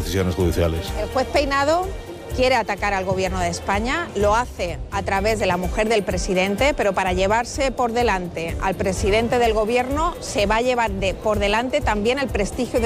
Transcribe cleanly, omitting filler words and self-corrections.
decisiones judiciales. El juez Peinado quiere atacar al gobierno de España, lo hace a través de la mujer del presidente, pero para llevarse por delante al presidente del gobierno se va a llevar por delante también el prestigio